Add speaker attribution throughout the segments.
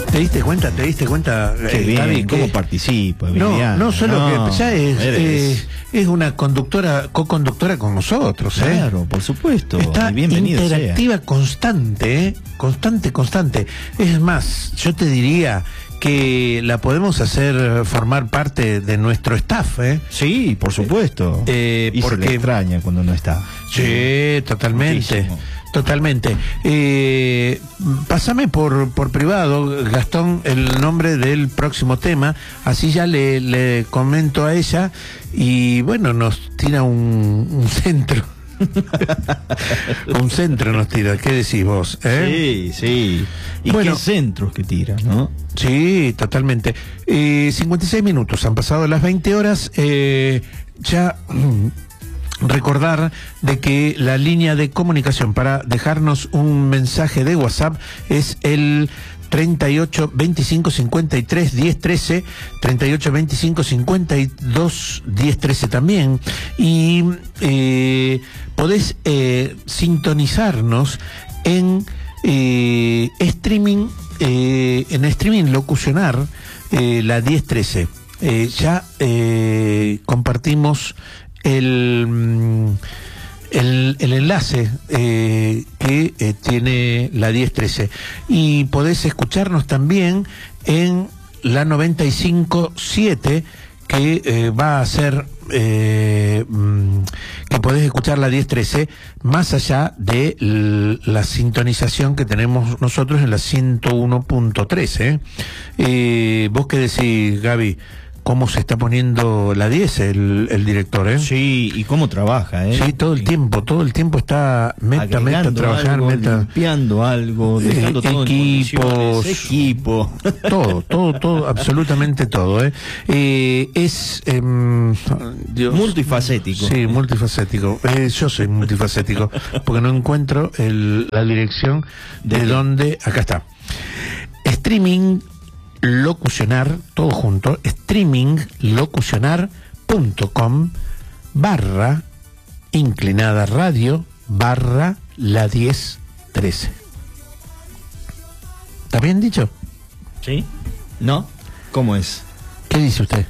Speaker 1: ¿Te diste cuenta?
Speaker 2: Qué bien,
Speaker 1: Gaby,
Speaker 2: ¿cómo participa, Viviana?
Speaker 1: No solo que ya es una co-conductora con nosotros,
Speaker 2: Claro, por supuesto.
Speaker 1: Está
Speaker 2: bienvenida
Speaker 1: interactiva
Speaker 2: sea.
Speaker 1: constante, constante. Es más, yo te diría que la podemos hacer formar parte de nuestro staff,
Speaker 2: Sí, por supuesto. Y
Speaker 1: porque
Speaker 2: se le extraña cuando no está.
Speaker 1: Sí, totalmente.
Speaker 2: Muchísimo.
Speaker 1: Totalmente. Pásame por privado, Gastón, el nombre del próximo tema, así ya le comento a ella y bueno, nos tira un centro. Un centro nos tira, ¿qué decís vos?
Speaker 2: Sí. Y
Speaker 1: bueno,
Speaker 2: qué centros que tira, ¿no?
Speaker 1: Sí, totalmente. 56 minutos, han pasado las 20 horas. Ya recordar de que la línea de comunicación para dejarnos un mensaje de WhatsApp es el 38 25 53 10 13, 38 25 52 10 13 también, y podés sintonizarnos en streaming, locucionar la 1013. Ya compartimos el enlace que tiene la 1013 y podés escucharnos también en la 95.7 que va a ser que podés escuchar la 1013 más allá de la sintonización que tenemos nosotros en la 101.3. ¿Vos qué decís, Gaby? ¿Cómo se está poniendo la 10 el director,
Speaker 2: Sí, y cómo trabaja,
Speaker 1: Sí, todo el tiempo está meta trabajando,
Speaker 2: limpiando algo, dejando todo
Speaker 1: equipo, todo, absolutamente todo, es
Speaker 2: multifacético.
Speaker 1: Sí, multifacético. Yo soy multifacético porque no encuentro la dirección de dónde. Acá está. Streaming locucionar, todo junto, streaminglocucionar.com /inclinada radio /la 1013. ¿Está bien dicho?
Speaker 2: ¿Sí? ¿No? ¿Cmo es?
Speaker 1: ¿Qué dice usted?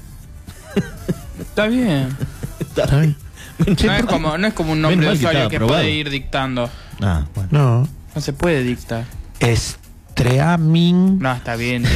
Speaker 3: Está bien.
Speaker 1: ¿Está bien?
Speaker 3: No es como un nombre de usuario que puede ir dictando.
Speaker 1: Bueno.
Speaker 3: No se puede dictar.
Speaker 1: Streaming.
Speaker 3: No, está bien.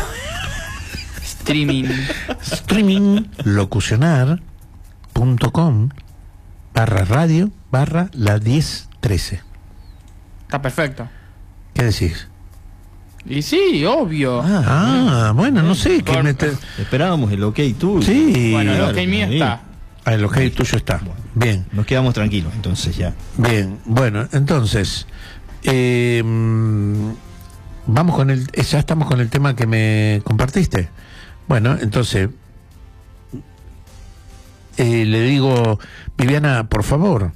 Speaker 1: Streaminglocucionar.com /radio /la 1013.
Speaker 3: Está perfecto.
Speaker 1: ¿Qué decís?
Speaker 3: Y sí, obvio.
Speaker 1: Bueno, no sé.
Speaker 2: Esperábamos el ok tuyo.
Speaker 1: Sí.
Speaker 3: Bueno, el ok mío está.
Speaker 1: El ok tuyo está. Bien.
Speaker 2: Nos quedamos tranquilos, entonces ya.
Speaker 1: Bien, bueno, entonces vamos con ya estamos con el tema que me compartiste. Bueno, entonces le digo, Viviana, por favor.